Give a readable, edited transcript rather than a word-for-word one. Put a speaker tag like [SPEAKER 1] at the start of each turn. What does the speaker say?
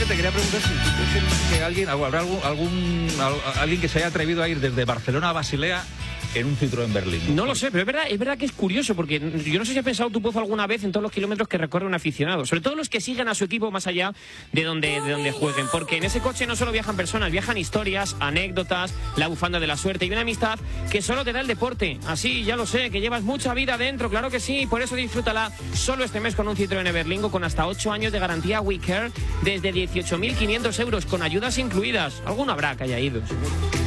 [SPEAKER 1] que te quería preguntar si tú crees que alguien, habrá alguien que se haya atrevido a ir desde Barcelona a Basilea en un Citroën Berlín.
[SPEAKER 2] No lo sé, pero es verdad que es curioso, porque yo no sé si has pensado tu Pozo alguna vez en todos los kilómetros que recorre un aficionado, sobre todo los que siguen a su equipo más allá de donde jueguen, porque en ese coche no solo viajan personas, viajan historias, anécdotas, la bufanda de la suerte y una amistad que solo te da el deporte. Así, ya lo sé, que llevas mucha vida dentro, claro que sí, por eso disfrútala solo este mes con un Citroën Berlingo con hasta 8 años de garantía WeCare desde 18.500 euros, con ayudas incluidas. Alguno habrá que haya ido, seguro.